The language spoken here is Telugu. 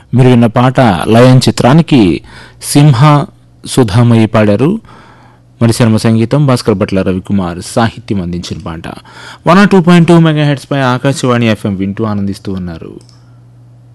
మీరు విన్న పాట లయన్ చిత్రానికి సింహ సుధామయ్య పాడారు. మరిశర్మ సంగీతం, భాస్కర్ భట్ల రవికుమార్ సాహిత్యం అందించిన పాట. 102.2 మెగాహెర్ట్జ్ పై ఆకాశవాణి FM వింటూ ఆనందిస్తూ ఉన్నారు.